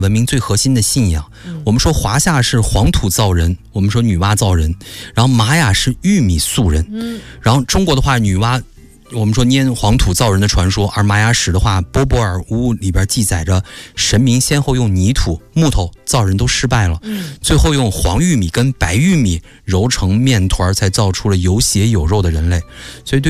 文明最核心的信仰。我们说华夏是黄土造人，我们说女娲造人，然后玛雅是玉米塑人，然后中国的话，女娲我们说捏黄土造人的传说，而玛雅史的话，波波尔乌里边记载着神明先后用泥土、木头造人都失败了，最后用黄玉米跟白玉米揉成面团，才造出了有血有肉的人类。所以对